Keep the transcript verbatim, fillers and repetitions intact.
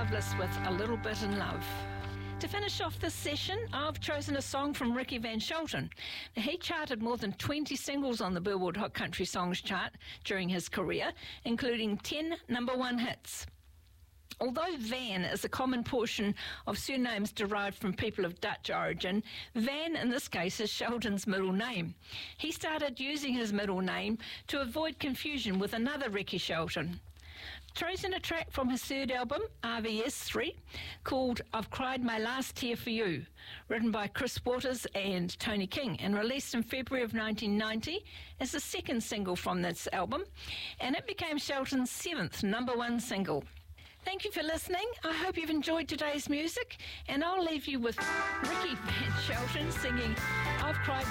Loveless with A Little Bit in Love. To finish off this session, I've chosen a song from Ricky Van Shelton. He charted more than twenty singles on the Billboard Hot Country Songs chart during his career, including ten number one hits. Although Van is a common portion of surnames derived from people of Dutch origin, Van in this case is Shelton's middle name. He started using his middle name to avoid confusion with another Ricky Shelton. Chosen a track from his third album, R V S three, called I've Cried My Last Tear for You, written by Chris Waters and Tony King, and released in February of nineteen ninety as the second single from this album, and it became Shelton's seventh number one single. Thank you for listening. I hope you've enjoyed today's music, and I'll leave you with Ricky Van Shelton singing I've Cried